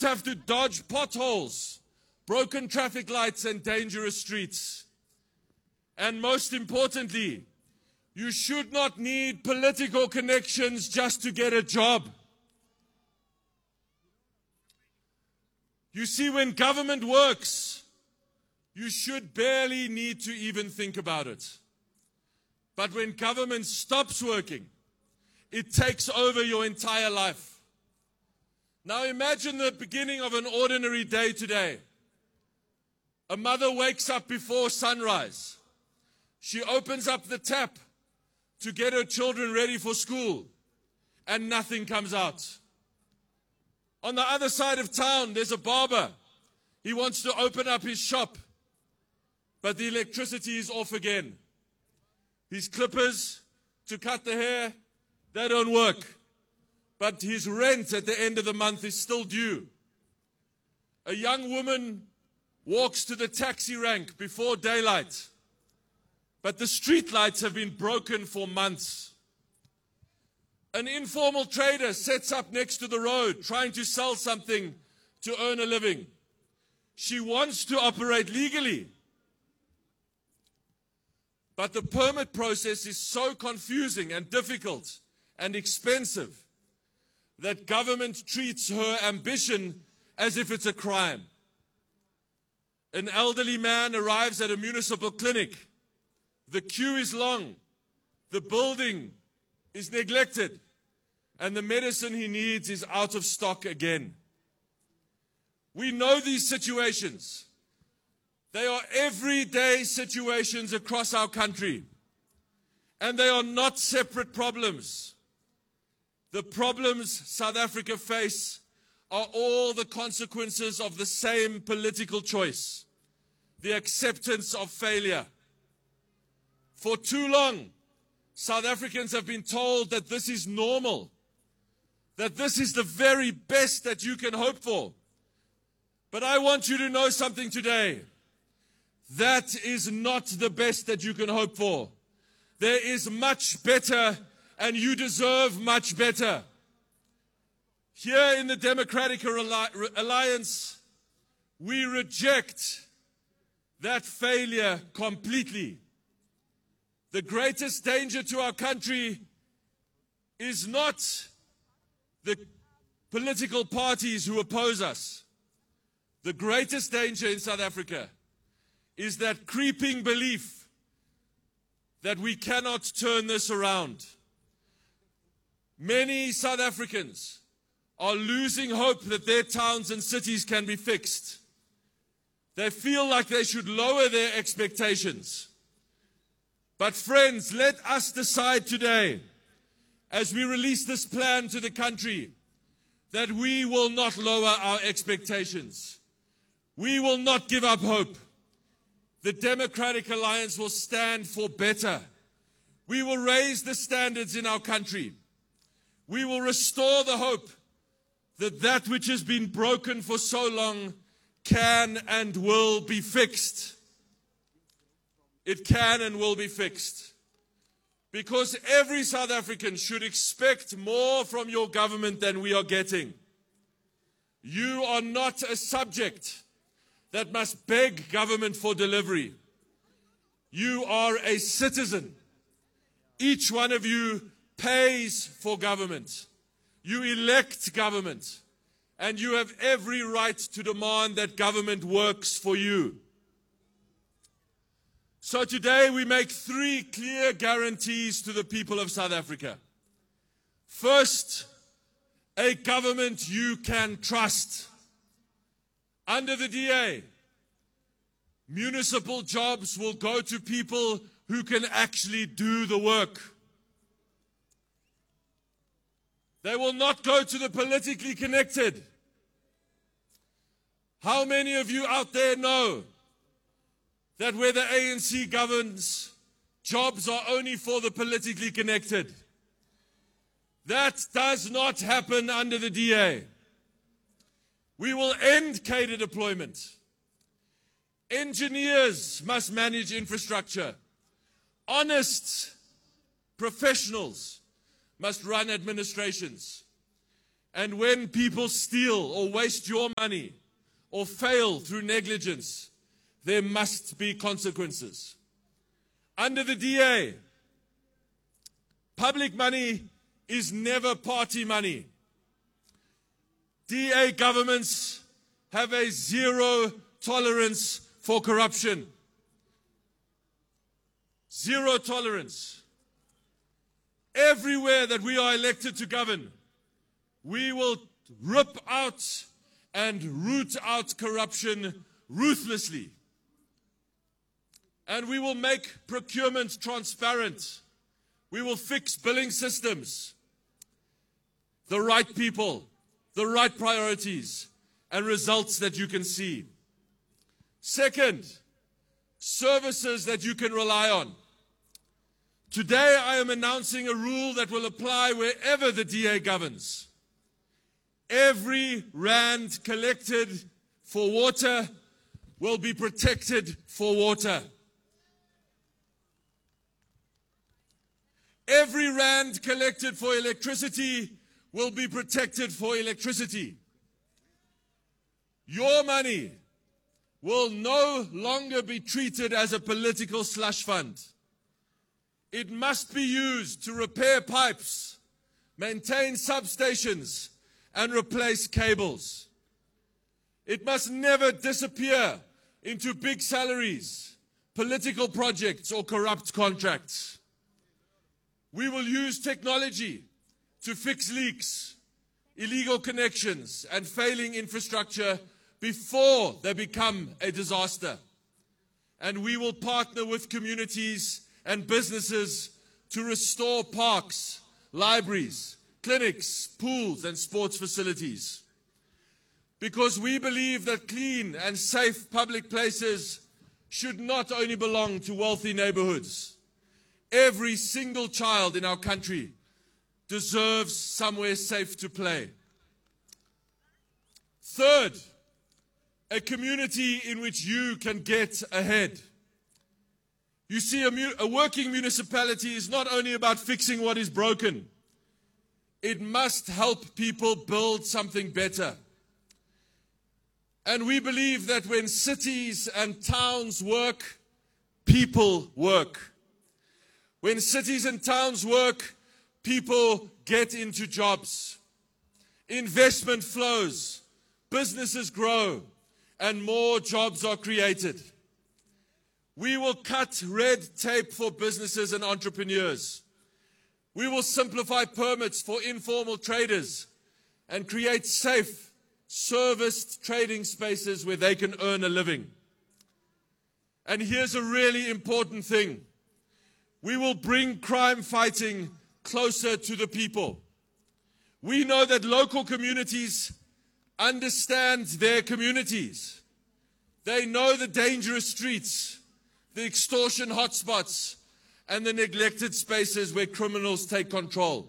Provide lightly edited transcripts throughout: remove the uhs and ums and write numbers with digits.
have to dodge potholes, broken traffic lights, and dangerous streets. And most importantly, you should not need political connections just to get a job. You see, when government works, you should barely need to even think about it. But when government stops working, it takes over your entire life. Now imagine the beginning of an ordinary day today. A mother wakes up before sunrise. She opens up the tap to get her children ready for school, and nothing comes out. On the other side of town, there's a barber. He wants to open up his shop, but the electricity is off again. His clippers to cut the hair, they don't work. But his rent at the end of the month is still due. A young woman walks to the taxi rank before daylight, but the street lights have been broken for months. An informal trader sets up next to the road trying to sell something to earn a living. She wants to operate legally, but the permit process is so confusing and difficult and expensive that government treats her ambition as if it's a crime. An elderly man arrives at a municipal clinic. The queue is long, the building is neglected, and the medicine he needs is out of stock again. We know these situations. They are everyday situations across our country, and they are not separate problems. The problems South Africa face are all the consequences of the same political choice, the acceptance of failure. For too long, South Africans have been told that this is normal, that this is the very best that you can hope for. But I want you to know something today. That is not the best that you can hope for. There is much better, and you deserve much better. Here in the Democratic Alliance, we reject that failure completely. The greatest danger to our country is not the political parties who oppose us. The greatest danger in South Africa is that creeping belief that we cannot turn this around. Many South Africans are losing hope that their towns and cities can be fixed. They feel like they should lower their expectations. But friends, let us decide today, as we release this plan to the country, that we will not lower our expectations. We will not give up hope. The Democratic Alliance will stand for better. We will raise the standards in our country. We will restore the hope that that which has been broken for so long can and will be fixed. It can and will be fixed. Because every South African should expect more from your government than we are getting. You are not a subject that must beg government for delivery. You are a citizen. Each one of you pays for government. You elect government. And you have every right to demand that government works for you. So today we make 3 clear guarantees to the people of South Africa. First, a government you can trust. Under the DA, municipal jobs will go to people who can actually do the work. They will not go to the politically connected. How many of you out there know that where the ANC governs, jobs are only for the politically connected? That does not happen under the DA. We will end cadre deployment. Engineers must manage infrastructure. Honest professionals must run administrations. And when people steal or waste your money or fail through negligence, there must be consequences. Under the DA, public money is never party money. DA governments have a zero tolerance for corruption. Zero tolerance. Everywhere that we are elected to govern, we will rip out and root out corruption ruthlessly. And we will make procurement transparent. We will fix billing systems, the right people, the right priorities, and results that you can see. Second, services that you can rely on. Today I am announcing a rule that will apply wherever the DA governs. Every rand collected for water will be protected for water. Every rand collected for electricity will be protected for electricity. Your money will no longer be treated as a political slush fund. It must be used to repair pipes, maintain substations, and replace cables. It must never disappear into big salaries, political projects, or corrupt contracts. We will use technology to fix leaks, illegal connections, and failing infrastructure before they become a disaster. And we will partner with communities and businesses to restore parks, libraries, clinics, pools, and sports facilities. Because we believe that clean and safe public places should not only belong to wealthy neighborhoods. Every single child in our country deserves somewhere safe to play. Third, a community in which you can get ahead. You see, a working municipality is not only about fixing what is broken. It must help people build something better. And we believe that when cities and towns work, people work. When cities and towns work, people get into jobs. Investment flows, businesses grow, and more jobs are created. We will cut red tape for businesses and entrepreneurs. We will simplify permits for informal traders and create safe, serviced trading spaces where they can earn a living. And here's a really important thing. We will bring crime fighting closer to the people. We know that local communities understand their communities. They know the dangerous streets, the extortion hotspots, and the neglected spaces where criminals take control.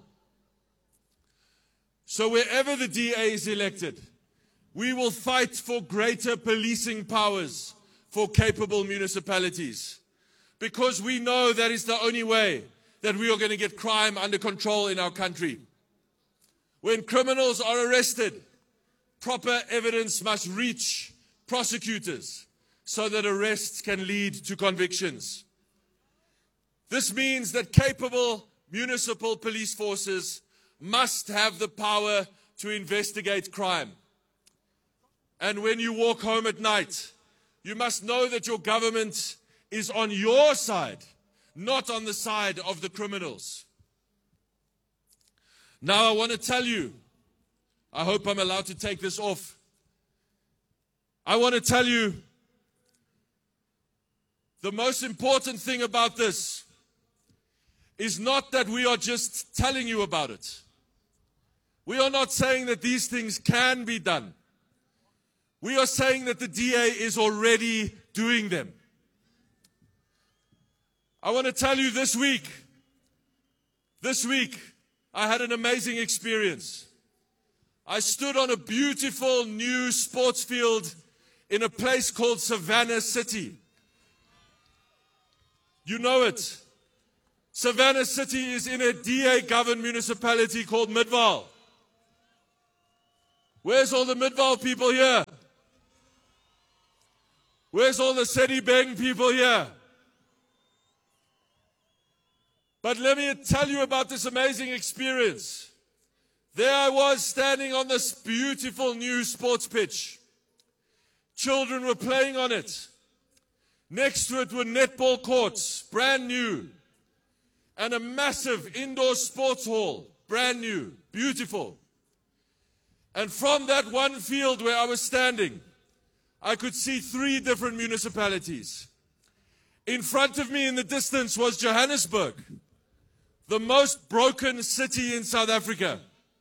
So wherever the DA is elected, we will fight for greater policing powers for capable municipalities. Because we know that is the only way that we are going to get crime under control in our country. When criminals are arrested, proper evidence must reach prosecutors so that arrests can lead to convictions. This means that capable municipal police forces must have the power to investigate crime. And when you walk home at night, you must know that your government is on your side, not on the side of the criminals. Now I want to tell you, I hope I'm allowed to take this off. I want to tell you the most important thing about this is not that we are just telling you about it. We are not saying that these things can be done. We are saying that the DA is already doing them. I want to tell you this week I had an amazing experience. I stood on a beautiful new sports field in a place called Savannah City. You know it. Savannah City is in a DA-governed municipality called Midvaal. Where's all the Midvaal people here? Where's all the Sedibeng people here? But let me tell you about this amazing experience. There I was standing on this beautiful new sports pitch. Children were playing on it. Next to it were netball courts, brand new. And a massive indoor sports hall, brand new, beautiful. And from that one field where I was standing, I could see 3 different municipalities. In front of me in the distance was Johannesburg, the most broken city in South Africa.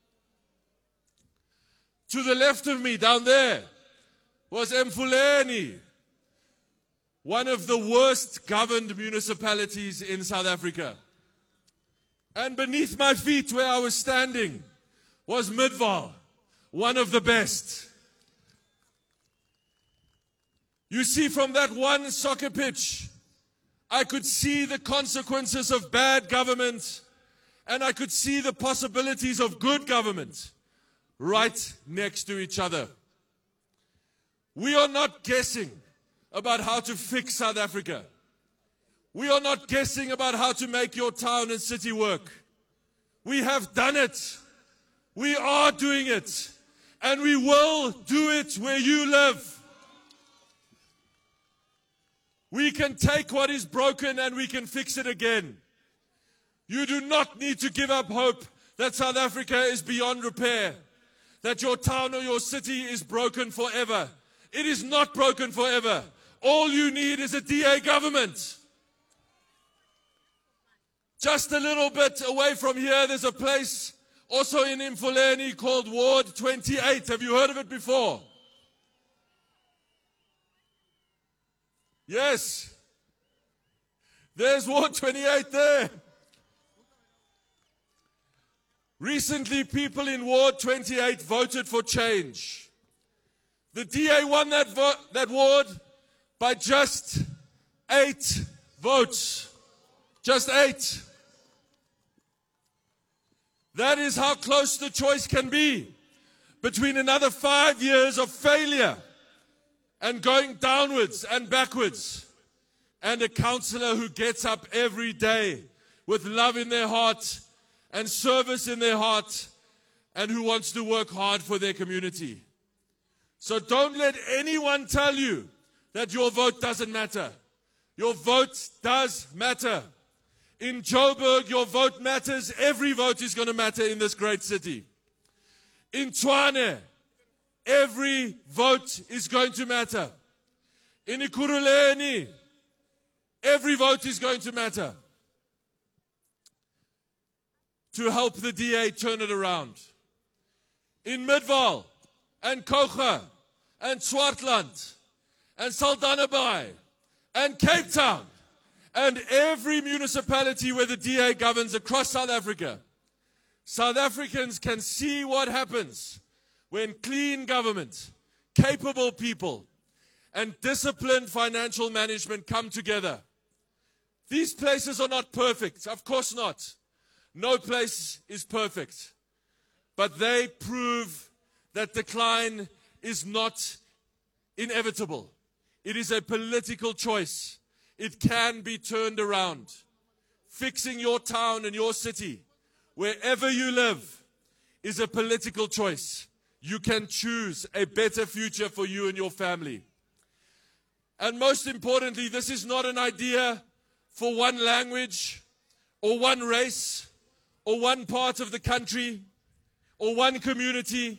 To the left of me, down there, was Emfuleni, one of the worst governed municipalities in South Africa. And beneath my feet, where I was standing, was Midvaal, one of the best. You see, from that one soccer pitch, I could see the consequences of bad government, and I could see the possibilities of good government right next to each other. We are not guessing about how to fix South Africa. We are not guessing about how to make your town and city work. We have done it. We are doing it. And we will do it where you live. We can take what is broken and we can fix it again. You do not need to give up hope that South Africa is beyond repair, that your town or your city is broken forever. It is not broken forever. All you need is a DA government. Just a little bit away from here, there's a place also in Emfuleni called Ward 28. Have you heard of it before? Yes. There's Ward 28 there. Recently, people in Ward 28 voted for change. The DA won that ward by just 8 votes. Just 8. That is how close the choice can be between another 5 years of failure and going downwards and backwards, and a councillor who gets up every day with love in their heart and service in their heart, and who wants to work hard for their community. So don't let anyone tell you that your vote doesn't matter. Your vote does matter. In Joburg, your vote matters. Every vote is going to matter in this great city. In Tshwane, every vote is going to matter. In Ekurhuleni, every vote is going to matter to help the DA turn it around. In Midvaal and Kocha and Swartland and Saldanha Bay and Cape Town and every municipality where the DA governs across South Africa, South Africans can see what happens when clean government, capable people, and disciplined financial management come together. These places are not perfect, of course not. No place is perfect. But they prove that decline is not inevitable. It is a political choice. It can be turned around. Fixing your town and your city, wherever you live, is a political choice. You can choose a better future for you and your family. And most importantly, this is not an idea for one language or one race or one part of the country or one community.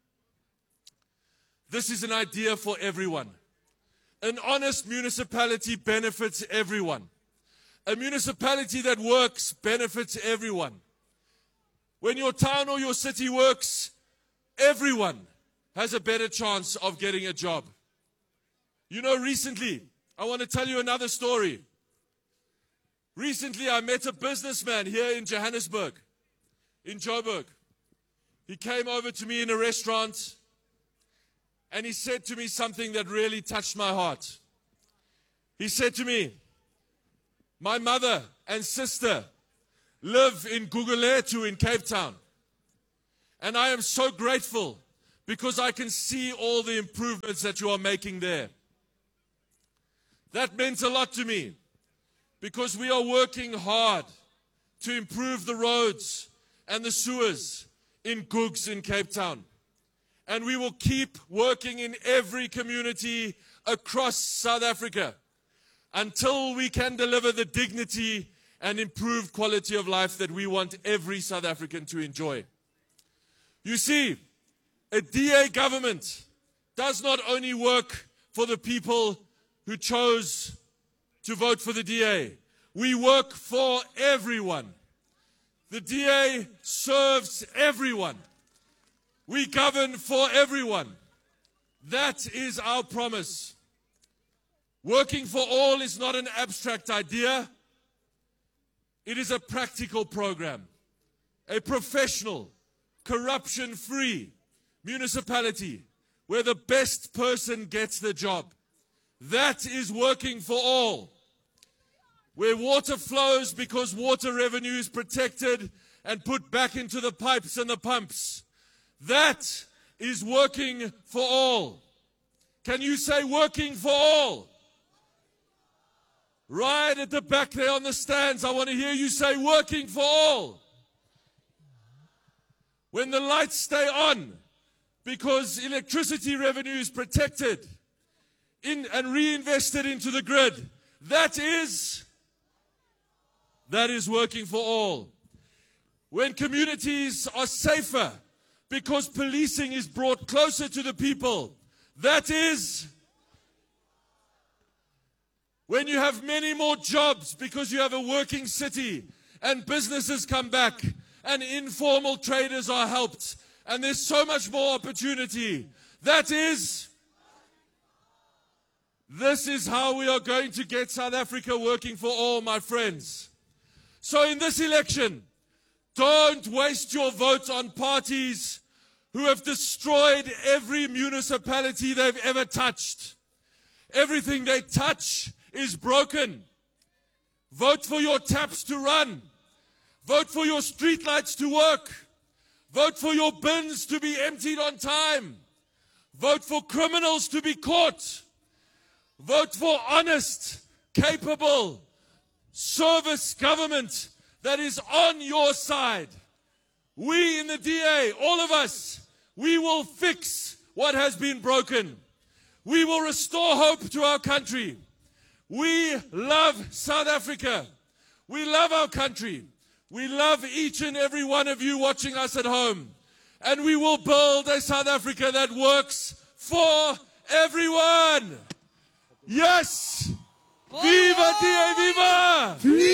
This is an idea for everyone. An honest municipality benefits everyone. A municipality that works benefits everyone. When your town or your city works, everyone has a better chance of getting a job. You know, recently, I want to tell you another story. Recently, I met a businessman here in Johannesburg, in Joburg. He came over to me in a restaurant and he said to me something that really touched my heart. He said to me, my mother and sister live in Gugulethu in Cape Town. And I am so grateful because I can see all the improvements that you are making there. That meant a lot to me, because we are working hard to improve the roads and the sewers in Gugs in Cape Town. And we will keep working in every community across South Africa until we can deliver the dignity and improved quality of life that we want every South African to enjoy. You see, a DA government does not only work for the people who chose to vote for the DA. We work for everyone. The DA serves everyone. We govern for everyone. That is our promise. Working for all is not an abstract idea. It is a practical program. A professional, corruption-free municipality where the best person gets the job. That is working for all. Where water flows because water revenue is protected and put back into the pipes and the pumps. That is working for all. Can you say working for all? Right at the back there on the stands, I want to hear you say working for all. When the lights stay on because electricity revenue is protected and reinvested into the grid, that is working for all. When communities are safer because policing is brought closer to the people, that is. When you have many more jobs because you have a working city and businesses come back and informal traders are helped and there's so much more opportunity, this is how we are going to get South Africa working for all, my friends. So in this election, don't waste your vote on parties who have destroyed every municipality they've ever touched. Everything they touch is broken. Vote for your taps to run. Vote for your streetlights to work. Vote for your bins to be emptied on time. Vote for criminals to be caught. Vote for honest, capable, service government that is on your side. We in the DA, all of us, we will fix what has been broken. We will restore hope to our country. We love South Africa. We love our country. We love each and every one of you watching us at home. And we will build a South Africa that works for everyone. Yes! Viva DA!